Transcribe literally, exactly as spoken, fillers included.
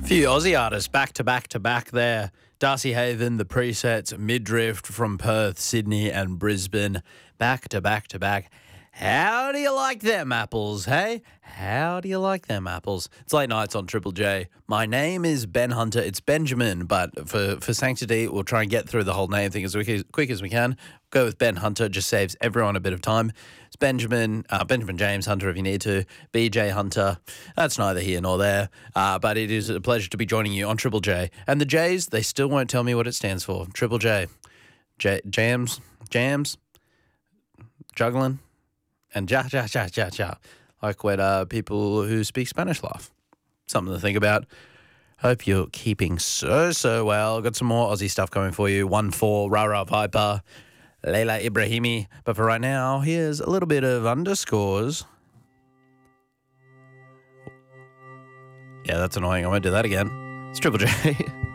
Few Aussie artists back to back to back there. Darcy Haven, The Presets, Midrift from Perth, Sydney and Brisbane. Back to back to back. How do you like them apples, hey? How do you like them apples? It's late nights on Triple J. My name is Ben Hunter. It's Benjamin, but for, for sanctity, we'll try and get through the whole name thing as quick as, quick as we can. Go with Ben Hunter. Just saves everyone a bit of time. It's Benjamin, uh, Benjamin James Hunter if you need to. B J Hunter. That's neither here nor there. Uh, but it is a pleasure to be joining you on Triple J. And the J's, they still won't tell me what it stands for. Triple J. J jams, jams, juggling. And ja, ja, ja, ja, ja, like when uh, people who speak Spanish laugh. Something to think about. Hope you're keeping so, so well. Got some more Aussie stuff coming for you. one four, Rara Viper, Leila Ibrahimi. But for right now, here's a little bit of underscores. Yeah, that's annoying. I won't do that again. It's Triple J.